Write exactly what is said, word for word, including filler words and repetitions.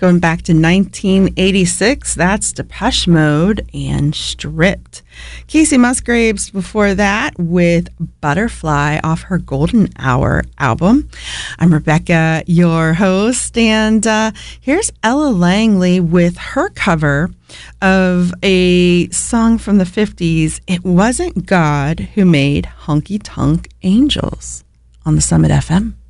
Going back to nineteen eighty-six, that's Depeche Mode and Stripped. Casey Musgraves before that with Butterfly off her Golden Hour album. I'm Rebecca, your host, and uh, here's Ella Langley with her cover of a song from the fifties, It Wasn't God Who Made Honky Tonk Angels, on the Summit F M.